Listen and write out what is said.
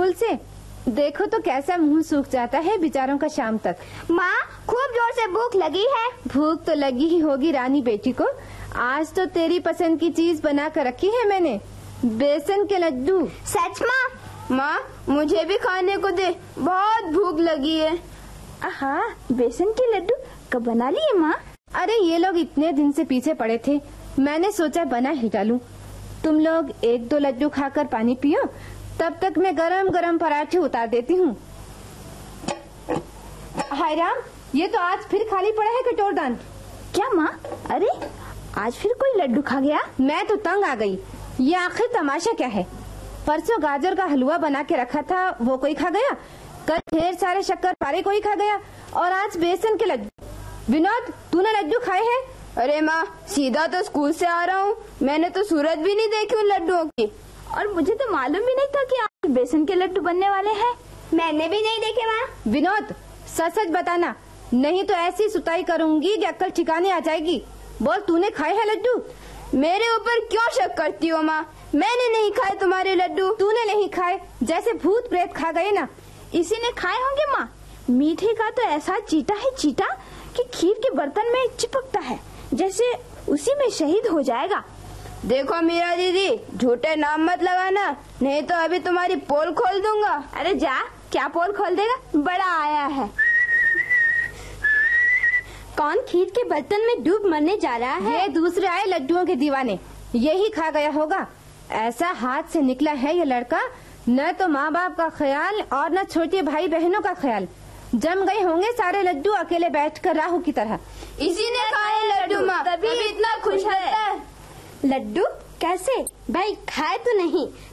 School से, देखो तो कैसा मुंह सूख जाता है बेचारों का शाम तक। माँ खूब जोर से भूख लगी है। भूख तो लगी ही होगी रानी बेटी को। आज तो तेरी पसंद की चीज बना कर रखी है मैंने, बेसन के लड्डू। सच माँ? माँ मुझे भी खाने को दे, बहुत भूख लगी है। हाँ, बेसन के लड्डू कब बना लिए माँ? अरे ये लोग इतने दिन से पीछे पड़े थे, मैंने सोचा बना ही डालूं। तुम लोग 1-2 लड्डू खाकर पानी पियो, तब तक मैं गरम गरम पराठे उतार देती हूँ। हाय राम, ये तो आज फिर खाली पड़ा है कटोरदान। क्या माँ? अरे आज फिर कोई लड्डू खा गया? मैं तो तंग आ गई। ये आखिर तमाशा क्या है? परसों गाजर का हलवा बना के रखा था, वो कोई खा गया। कल ढेर सारे शक्करपारे कोई खा गया, और आज बेसन के लड्डू। विनोद, तूने लड्डू खाए हैं? अरे माँ, सीधा तो स्कूल से आ रहा हूँ, मैंने तो सूरत भी नहीं देखी उन लड्डुओं की। और मुझे तो मालूम भी नहीं था कि आज बेसन के लड्डू बनने वाले हैं। मैंने भी नहीं देखे माँ। विनोद, सच बताना, नहीं तो ऐसी सुताई करूंगी कि अक्ल ठिकाने आ जाएगी। बोल, तूने खाए हैं लड्डू? मेरे ऊपर क्यों शक करती हो माँ? मैंने नहीं खाए तुम्हारे लड्डू। तूने नहीं खाए, जैसे भूत प्रेत खा गए ना। इसी ने खाए होंगे माँ। मीठे का तो ऐसा चीटा है चीटा कि खीर के बर्तन में चिपकता है, जैसे उसी में शहीद हो जाएगा। देखो मीरा दीदी, झूठे नाम मत लगाना, नहीं तो अभी तुम्हारी पोल खोल दूंगा। अरे जा, क्या पोल खोल देगा? बड़ा आया है। कौन खीर के बर्तन में डूब मरने जा रहा है? ये दूसरे आए लड्डुओं के दीवाने, यही खा गया होगा। ऐसा हाथ से निकला है ये लड़का, न तो माँ बाप का ख्याल और न छोटे भाई बहनों का ख्याल। जम गए होंगे सारे लड्डू अकेले बैठकर राहु की तरह। इसी ने खाए लड्डू माँ, तभी इतना खुश है। लड्डू कैसे? भाई खाए तो नहीं,